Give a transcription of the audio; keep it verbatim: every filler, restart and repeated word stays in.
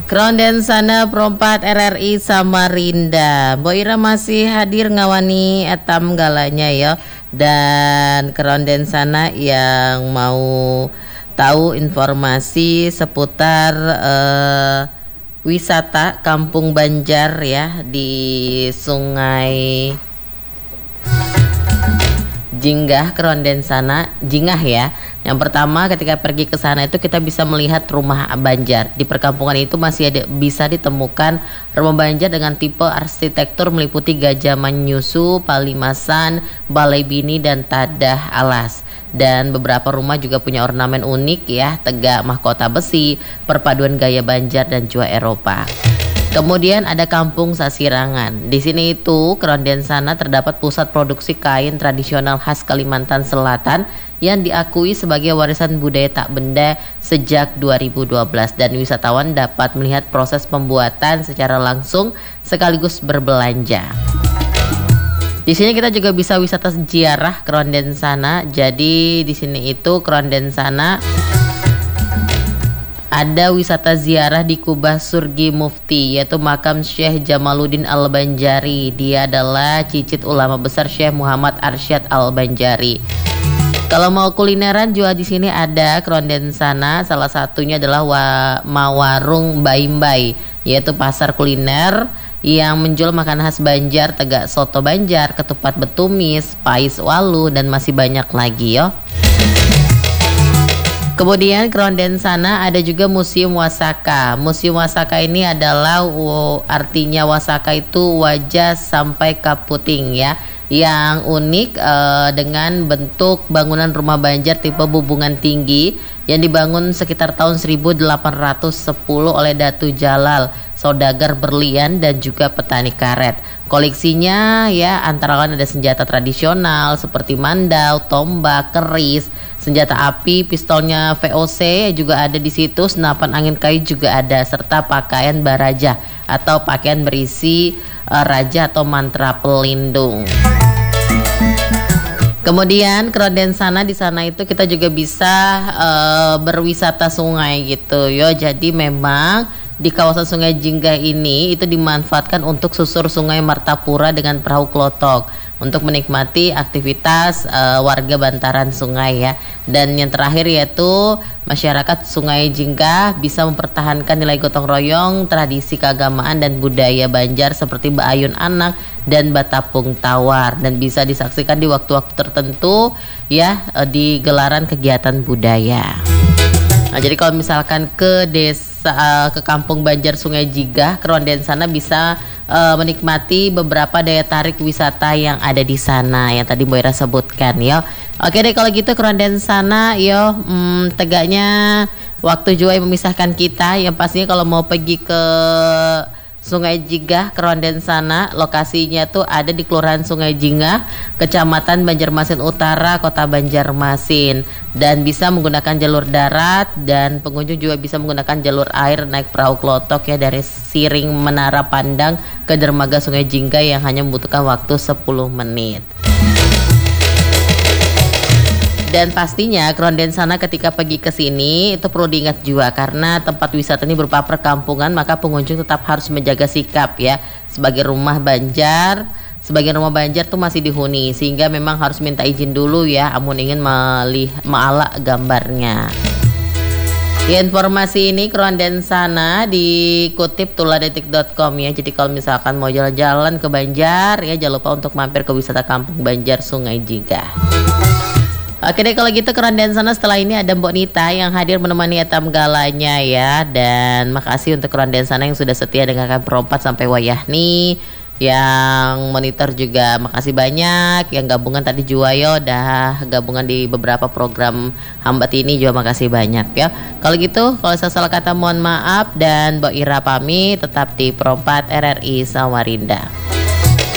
Kronden sana perempat R R I Samarinda. Mbok Ira masih hadir ngawani etam galanya ya. Dan kronden sana yang mau tahu informasi seputar uh, wisata Kampung Banjar ya di Sungai Jinggah, kronden sana Jingah ya. Yang pertama ketika pergi ke sana itu kita bisa melihat rumah Banjar. Di perkampungan itu masih ada, bisa ditemukan rumah Banjar dengan tipe arsitektur meliputi Gajah Manyusu, Palimasan, Balai Bini dan Tadah Alas. Dan beberapa rumah juga punya ornamen unik ya, tegak mahkota besi, perpaduan gaya Banjar dan jua Eropa. Kemudian ada Kampung Sasirangan. Di sini itu kronden sana terdapat pusat produksi kain tradisional khas Kalimantan Selatan yang diakui sebagai warisan budaya tak benda sejak dua ribu dua belas, dan wisatawan dapat melihat proses pembuatan secara langsung sekaligus berbelanja. Di sini kita juga bisa wisata ziarah kronden sana. Jadi di sini itu kronden sana ada wisata ziarah di Kubah Surgi Mufti, yaitu makam Syekh Jamaluddin Al-Banjari. Dia adalah cicit ulama besar Syekh Muhammad Arsyad Al-Banjari. Kalau mau kulineran juga di sini ada kronden sana. Salah satunya adalah wa, Mawarung Baimbai, yaitu pasar kuliner yang menjual makanan khas Banjar, tegak soto Banjar, ketupat betumis, pais walu dan masih banyak lagi yo. Kemudian kronden sana ada juga Museum Wasaka. Museum Wasaka ini adalah oh, artinya Wasaka itu wajah sampai kaputing ya. Yang unik eh, dengan bentuk bangunan rumah Banjar tipe bubungan tinggi yang dibangun sekitar tahun seribu delapan ratus sepuluh oleh Datu Jalal, saudagar berlian dan juga petani karet. Koleksinya ya antara lain ada senjata tradisional seperti mandau, tombak, keris, senjata api, pistolnya V O C juga ada di situ, senapan angin kayu juga ada, serta pakaian baraja atau pakaian berisi uh, raja atau mantra pelindung. Kemudian kronden sana di sana itu kita juga bisa uh, berwisata sungai gitu yo. Jadi memang di kawasan Sungai Jinggah ini itu dimanfaatkan untuk susur Sungai Martapura dengan perahu klotok untuk menikmati aktivitas uh, warga bantaran sungai ya. Dan yang terakhir yaitu masyarakat Sungai Jinggah bisa mempertahankan nilai gotong royong, tradisi keagamaan dan budaya Banjar seperti Baayun Anak dan Batapung Tawar, dan bisa disaksikan di waktu-waktu tertentu ya uh, di gelaran kegiatan budaya. Nah, jadi kalau misalkan ke desa uh, ke Kampung Banjar Sungai Jinggah, kronden sana bisa uh, menikmati beberapa daya tarik wisata yang ada di sana yang tadi Mbak Ira sebutkan ya. Oke deh kalau gitu kronden sana yo, hmm, tegaknya waktu juga yang memisahkan kita. Yang pastinya kalau mau pergi ke Sungai Jinggah, kronden sana lokasinya tuh ada di Kelurahan Sungai Jinggah, Kecamatan Banjarmasin Utara, Kota Banjarmasin, dan bisa menggunakan jalur darat, dan pengunjung juga bisa menggunakan jalur air naik perahu klotok ya dari Siring Menara Pandang ke dermaga Sungai Jinggah yang hanya membutuhkan waktu sepuluh menit. Dan pastinya kronden sana ketika pergi ke sini itu perlu diingat juga, karena tempat wisata ini berupa perkampungan, maka pengunjung tetap harus menjaga sikap ya. Sebagai rumah Banjar, sebagian rumah Banjar tuh masih dihuni, sehingga memang harus minta izin dulu ya amun ingin melih maalak gambarnya. Ya, informasi ini kronden sana dikutip tuladetik dot com ya. Jadi kalau misalkan mau jalan-jalan ke Banjar ya jangan lupa untuk mampir ke wisata Kampung Banjar Sungai Jinggah. Oke deh kalau gitu kronden sana, setelah ini ada Mbok Nita yang hadir menemani etam galanya ya. Dan makasih untuk kronden sana yang sudah setia dengarkan perempat sampai wayah nih. Yang monitor juga makasih banyak. Yang gabungan tadi juga yo dah gabungan di beberapa program Hambat ini juga makasih banyak ya. Kalau gitu kalau saya salah kata mohon maaf, dan Mbok Ira pamit, tetap di perempat R R I Samarinda.